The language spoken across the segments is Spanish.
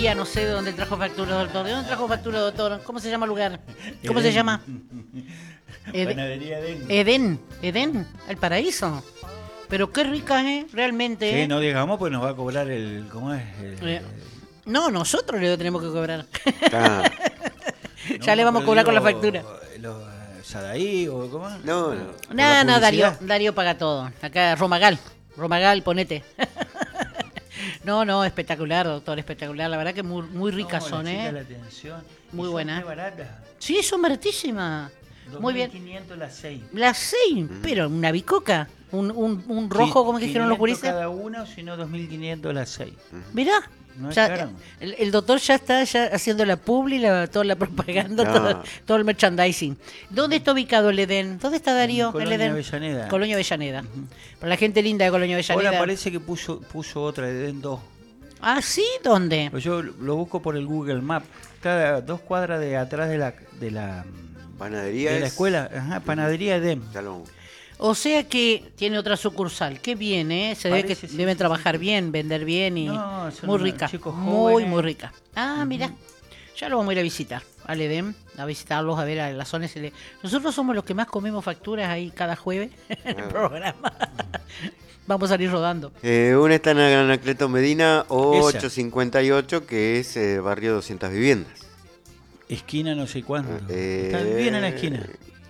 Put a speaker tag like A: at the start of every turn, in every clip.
A: Ya no sé de dónde trajo factura, doctor. ¿De dónde trajo factura, doctor? ¿Cómo se llama el lugar? ¿Cómo se llama?
B: Panadería Edén.
A: Edén, el paraíso. Pero qué rica, realmente.
B: Sí, no digamos, pues nos va a cobrar el... ¿Cómo es?
A: No, nosotros le tenemos que cobrar.
C: Ah,
A: Ya le vamos a cobrar con la factura.
B: Los Sadaí o ¿cómo es?
C: no, no.
A: No,
B: publicidad.
A: Darío paga todo. Acá, Romagal, ponete. No, espectacular, doctor, espectacular. La verdad que muy ricas son,
B: La atención.
A: Muy
B: Y
A: buena.
B: Son muy baratas.
A: Sí, son baratísimas. Muy bien.
B: 2.500 las 6.
A: Las 6, pero una bicoca. Un rojo, como que dijeron los
B: 500
A: guristas.
B: cada una, o si no 2.500 las 6.
A: Mirá.
B: No es
A: Ya,
B: caro.
A: el doctor ya está haciendo la publi, toda la propaganda,
C: No.
A: todo el merchandising. ¿Dónde está ubicado el Edén? ¿Dónde está Darío?
B: En Colonia
A: el Edén.
B: Avellaneda.
A: Colonia Avellaneda. Para la gente linda de Colonia Avellaneda.
B: Ahora parece que puso otra de Edén 2.
A: Ah, ¿sí? ¿Dónde?
B: Pues yo lo busco por el Google Map. Está a 2 cuadras de atrás de la
C: Panadería
B: de la
C: es...
B: escuela. Ajá, Panadería Edén.
C: Ya lo-
A: O sea que tiene otra sucursal. Qué bien, ¿eh? Se ve que
B: Parece, sí,
A: deben
B: sí,
A: trabajar
B: sí, sí.
A: bien, vender bien y
B: No, son
A: muy
B: unos
A: rica.
B: chicos
A: Muy
B: jóvenes.
A: rica. Ah, mira. Ya lo vamos a ir a visitar. Al Edén, a visitarlos, a ver a las zonas. Nosotros somos los que más comemos facturas ahí cada jueves en el programa. Vamos a ir rodando.
C: Una está en Anacleto Medina,
B: Esa.
C: 858, que es barrio 200 viviendas.
B: Esquina no sé cuánto. Está bien en la esquina.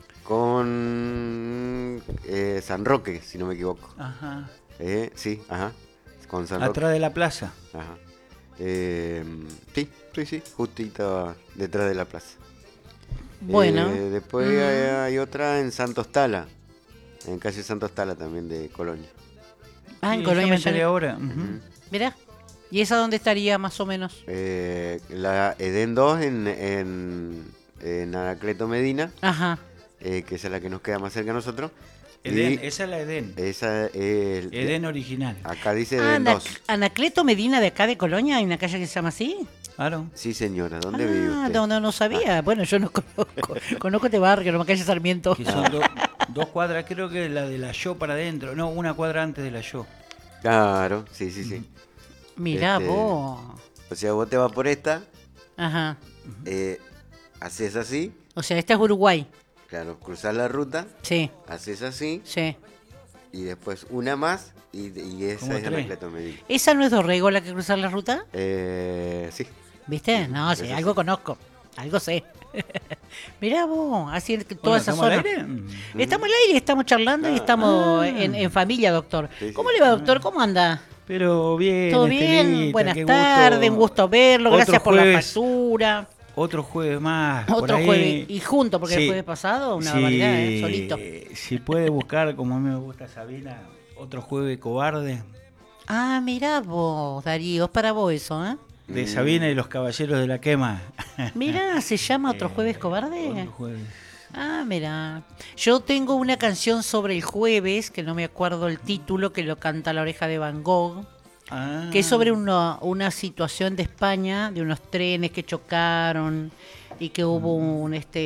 C: Con San Roque, si no me equivoco.
B: Ajá.
C: Sí, ajá. Con San Roque.
B: Atrás de la plaza.
C: Ajá. Sí, justito detrás de la plaza.
A: Bueno.
C: Después hay otra en Santos Tala, en calle Santos Tala también de Colonia.
A: Ah, en
B: Sí,
A: Colonia
B: yo me enteré
A: Avellaneda.
B: ahora. Ujú.
A: Mirá. ¿Y esa dónde estaría más o menos?
C: La Edén 2 en Anacleto Medina,
A: Ajá.
C: que esa es la que nos queda más cerca a nosotros.
B: Edén,
C: Y
B: esa es la Edén.
C: esa es
B: Edén original.
C: acá dice Edén 2.
A: Anacleto Medina de acá de Colonia, hay una calle que se llama así.
B: Claro.
C: Sí, señora, ¿dónde vive usted?
A: No sabía. Bueno, yo no conozco. Conozco este barrio, no calle Sarmiento.
B: Que son 2 cuadras, creo que la de la Yo para adentro. No, 1 cuadra antes de la Yo.
C: Claro, sí.
A: Mirá
C: Este,
A: vos.
C: O sea, vos te vas por esta,
A: Ajá.
C: haces así,
A: O sea, esta es Uruguay.
C: claro, cruzás la ruta,
A: Sí,
C: haces así,
A: sí.
C: y después una más, y esa
B: Como
C: es
B: 3.
C: Anacleto Medina.
A: ¿Esa no es Dorrego la que cruza la ruta?
C: Sí.
A: ¿Viste? No, sí,
C: Eso
A: algo
C: sí.
A: conozco. Algo sé. Mirá vos, así es que toda
B: Bueno,
A: esa
B: ¿estamos al
A: zona.
B: aire?
A: Estamos al aire, estamos charlando y estamos en familia, doctor.
C: Sí,
A: ¿Cómo
C: sí.
A: le va, doctor? ¿Cómo anda?
B: Pero bien.
A: ¿Todo bien?
B: Estelita,
A: Buenas
B: qué
A: tardes, un gusto verlo.
B: Otro
A: Gracias por la
B: jueves.
A: factura.
B: Otro jueves más. por
A: Otro
B: ahí.
A: jueves. Y junto, porque el
B: Sí.
A: jueves pasado, una
B: Sí,
A: barbaridad, solito.
B: Si puede buscar, como a mí me gusta Sabina, otro jueves cobarde.
A: Ah, mirá vos, Darío, es para vos eso, ¿eh?
B: De Sabina y los Caballeros de la Quema.
A: Mirá, ¿se llama Otro Jueves Cobarde?
B: Otro jueves.
A: Ah, mira. Yo tengo una canción sobre el jueves, que no me acuerdo el título, que lo canta La Oreja de Van Gogh,
B: Ah.
A: que es sobre una situación de España, de unos trenes que chocaron y que hubo un